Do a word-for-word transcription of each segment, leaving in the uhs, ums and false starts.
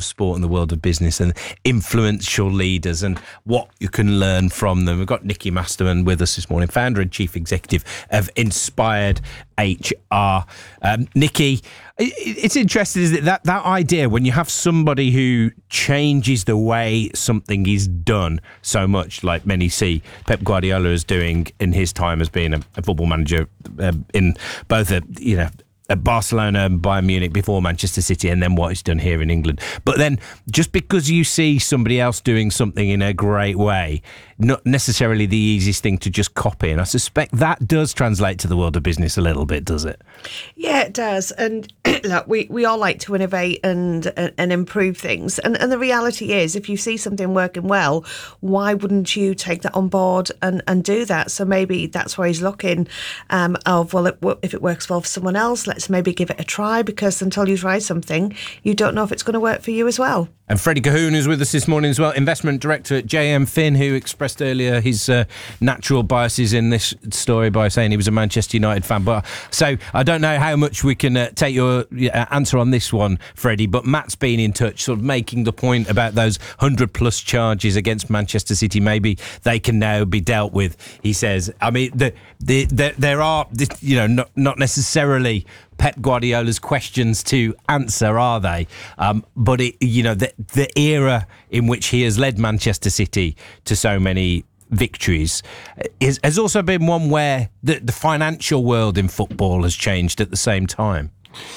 of sport and the world of business and influential leaders and what you can learn from them. We've got Nikki Masterman with us this morning, founder and chief executive of Inspired H R. Um, Nikki, it's interesting, isn't it, that, that idea when you have somebody who changes the way something is done so much, like many see Pep Guardiola is doing in his time as being a, a football manager uh, in both a, you know, at Barcelona and Bayern Munich before Manchester City, and then what he's done here in England. But then just because you see somebody else doing something in a great way, not necessarily the easiest thing to just copy. And I suspect that does translate to the world of business a little bit, does it? Yeah, it does. And look, we, we all like to innovate and and improve things. And, and the reality is, if you see something working well, why wouldn't you take that on board and, and do that? So maybe that's why he's looking um, of, well, it, if it works well for someone else, let's maybe give it a try, because until you try something, you don't know if it's going to work for you as well. And Freddie Cahoon is with us this morning as well, investment director at J M Finn, who expressed earlier his uh, natural biases in this story by saying he was a Manchester United fan. But so I don't know how much we can uh, take your uh, answer on this one, Freddie, but Matt's been in touch, sort of making the point about those one hundred plus charges against Manchester City. Maybe they can now be dealt with, he says. I mean, the, the, the, there are, you know, not, not necessarily Pep Guardiola's questions to answer, are they? Um, but, it, you know, the, the era in which he has led Manchester City to so many victories is, has also been one where the, the financial world in football has changed at the same time.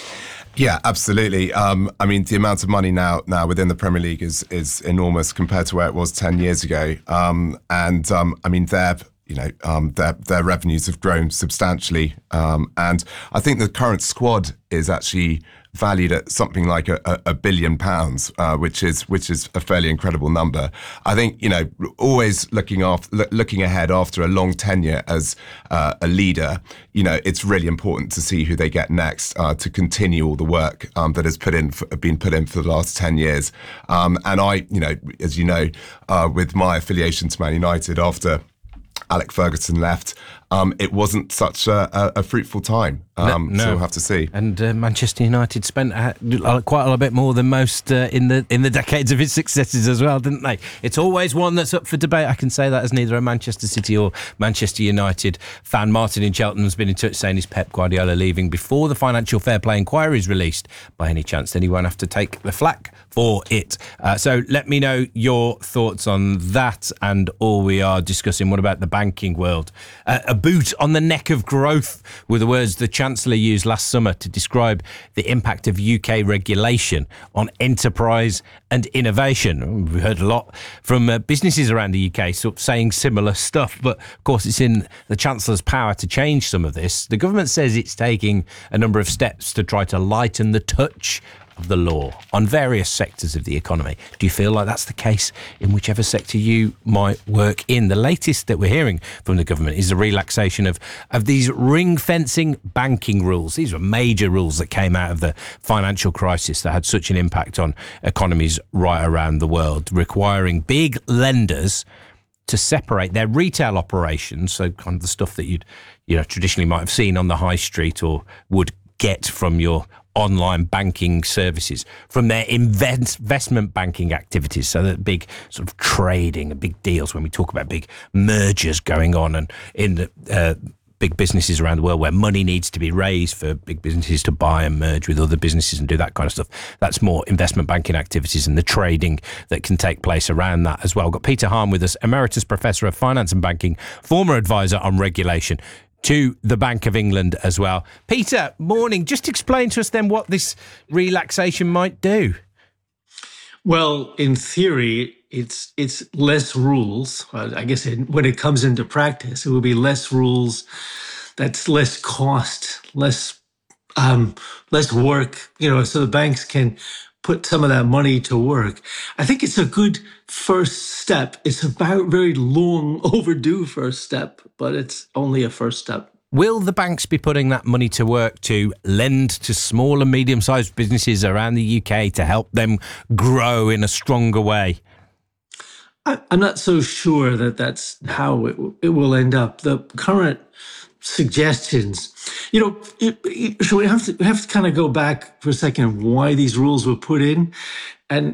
Yeah, absolutely. Um, I mean, the amount of money now now within the Premier League is is enormous compared to where it was ten years ago. Um, and um, I mean, they're You know, um, their their revenues have grown substantially, um, and I think the current squad is actually valued at something like a, a, a billion pounds, uh, which is which is a fairly incredible number. I think, you know, always looking after looking ahead after a long tenure as uh, a leader, you know, it's really important to see who they get next uh, to continue all the work um, that has put in for, been put in for the last ten years. Um, and I, you know, as you know, uh, with my affiliation to Man United after Alec Ferguson left, um, it wasn't such a, a, a fruitful time. Um, no, no. So we'll have to see. And uh, Manchester United spent uh, quite a little bit more than most uh, in the in the decades of its successes as well, didn't they? It's always one that's up for debate. I can say that as neither a Manchester City or Manchester United fan. Martin in Cheltenham's been in touch saying, is Pep Guardiola leaving before the financial fair play inquiry is released? By any chance, then he won't have to take the flak for it. Uh, so let me know your thoughts on that and all we are discussing. What about the banking world? Uh, a boot on the neck of growth were the words the Chancellor used last summer to describe the impact of U K regulation on enterprise and innovation. We've heard a lot from uh, businesses around the U K sort of saying similar stuff, but of course it's in the Chancellor's power to change some of this. The government says it's taking a number of steps to try to lighten the touch of the law on various sectors of the economy. Do you feel like that's the case in whichever sector you might work in? The latest that we're hearing from the government is the relaxation of, of these ring-fencing banking rules. These were major rules that came out of the financial crisis that had such an impact on economies right around the world, requiring big lenders to separate their retail operations, so kind of the stuff that you'd, you know, traditionally might have seen on the high street or would get from your online banking services, from their invest, investment banking activities. So that big sort of trading and big deals, when we talk about big mergers going on and in the uh, big businesses around the world where money needs to be raised for big businesses to buy and merge with other businesses and do that kind of stuff. That's more investment banking activities and the trading that can take place around that as well. We've got Peter Hahn with us, Emeritus Professor of Finance and Banking, former advisor on regulation to the Bank of England as well. Peter, morning. Just explain to us then what this relaxation might do. Well, in theory, it's it's less rules. I guess it, when it comes into practice, it will be less rules. That's less cost, less um, less work. You know, so the banks can put some of that money to work. I think it's a good first step. It's a very long overdue first step, but it's only a first step. Will the banks be putting that money to work to lend to small and medium-sized businesses around the U K to help them grow in a stronger way? I, I'm not so sure that that's how it, it will end up. The current suggestions, you know, it, it, so we have to we have to kind of go back for a second why these rules were put in.